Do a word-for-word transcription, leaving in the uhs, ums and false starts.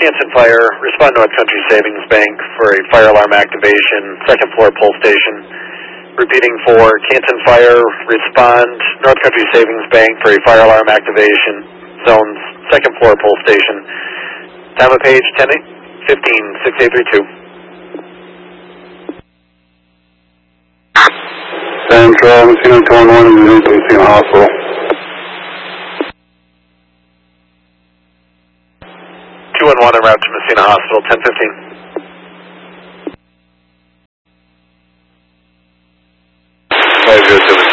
Canton Fire, respond North Country Savings Bank for a fire alarm activation, second floor pull station. Repeating for Canton Fire, respond North Country Savings Bank for a fire alarm activation, zones, second floor pull station. Time of page ten fifteen, six eight three two. Central, Messina two one one, and Messina Hospital. two one one en route to Messina Hospital, ten fifteen. five zero seven